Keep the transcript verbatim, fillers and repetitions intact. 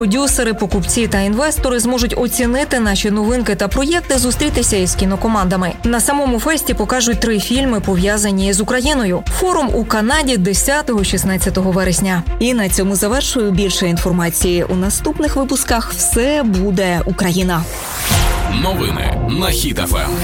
Продюсери, покупці та інвестори зможуть оцінити наші новинки та проєкти, зустрітися із кінокомандами. На самому фесті покажуть три фільми, пов'язані з Україною. Форум у Канаді десятого-шістнадцятого вересня. І на цьому завершую. Більше інформації у наступних випусках. Все буде Україна. Новини на Хіт еф ем.